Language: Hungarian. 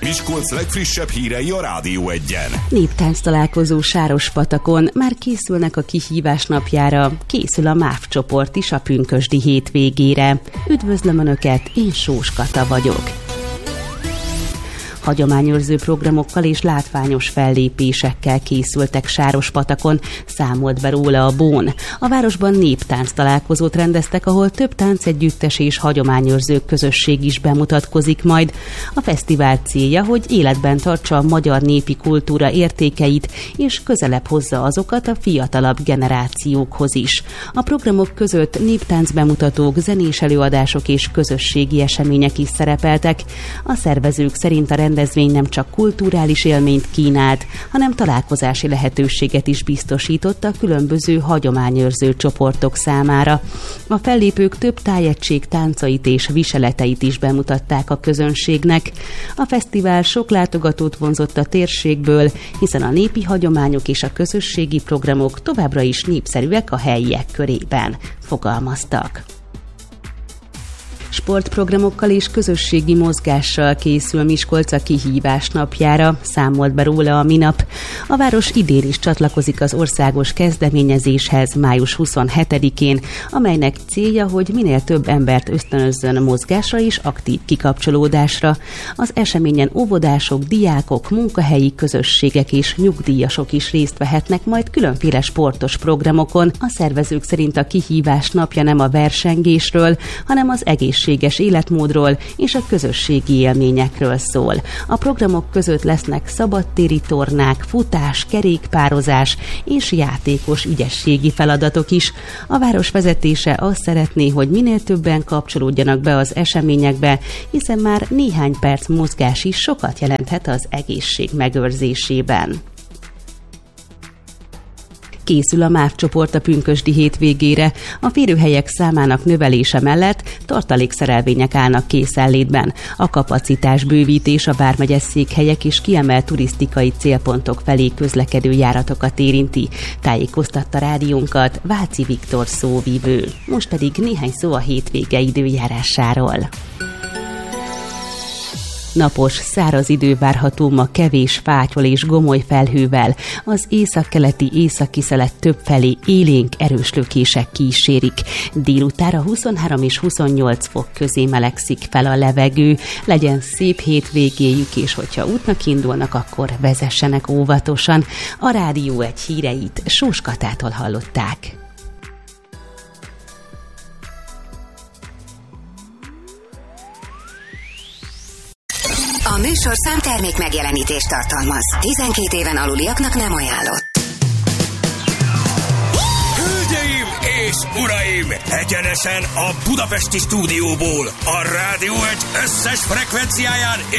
Miskolc legfrissebb hírei a Rádió Egyen. Néptánc találkozó Sárospatakon már készülnek a kihívás napjára, készül a MÁV csoport is a pünkösdi hétvégére. Üdvözlöm Önöket, én Sós Kata vagyok. Hagyományőrző programokkal és látványos fellépésekkel készültek Sárospatakon, számolt be róla a Bón. A városban néptánc találkozót rendeztek, ahol több táncegyüttes és hagyományőrző közösség is bemutatkozik majd. A fesztivál célja, hogy életben tartsa a magyar népi kultúra értékeit, és közelebb hozza azokat a fiatalabb generációkhoz is. A programok között néptánc bemutatók, zenés előadások és közösségi események is szerepeltek. A szervezők szerint a rendezvény nem csak kulturális élményt kínált, hanem találkozási lehetőséget is biztosított a különböző hagyományőrző csoportok számára. A fellépők több tájegység táncait és viseleteit is bemutatták a közönségnek. A fesztivál sok látogatót vonzott a térségből, hiszen a népi hagyományok és a közösségi programok továbbra is népszerűek a helyiek körében, fogalmaztak. Sportprogramokkal és közösségi mozgással készül Miskolc a kihívás napjára, számolt be róla a minap. A város idén is csatlakozik az országos kezdeményezéshez május 27-én, amelynek célja, hogy minél több embert ösztönözzön mozgásra és aktív kikapcsolódásra. Az eseményen óvodások, diákok, munkahelyi közösségek és nyugdíjasok is részt vehetnek majd különféle sportos programokon. A szervezők szerint a kihívás napja nem a versengésről, hanem az egészséges életmódról és a közösségi élményekről szól. A programok között lesznek szabadtéri tornák, futás, kerékpározás és játékos ügyességi feladatok is. A város vezetése azt szeretné, hogy minél többen kapcsolódjanak be az eseményekbe, hiszen már néhány perc mozgás is sokat jelenthet az egészség megőrzésében. Készül a MÁV csoport a pünkösdi hétvégére. A férőhelyek számának növelése mellett tartalékszerelvények állnak készenlétben. A kapacitás bővítés a vármegye székhelyek és kiemelt turisztikai célpontok felé közlekedő járatokat érinti. Tájékoztatta rádiónkat Váci Viktor szóvivő. Most pedig néhány szó a hétvége időjárásáról. Napos, száraz idő várható ma kevés fátyol és gomoly felhővel. Az északkeleti északiszelet többfelé élénk erős lökések kísérik. Délutánra 23 és 28 fok közé melegszik fel a levegő. Legyen szép hétvégéjük, és hogyha útnak indulnak, akkor vezessenek óvatosan. A Rádió Egy híreit Sós Katától hallották. A műsorszám termék megjelenítést tartalmaz. 12 éven aluliaknak nem ajánlott. Hölgyeim és uraim! Egyenesen a budapesti stúdióból, a Rádió Egy összes frekvenciáján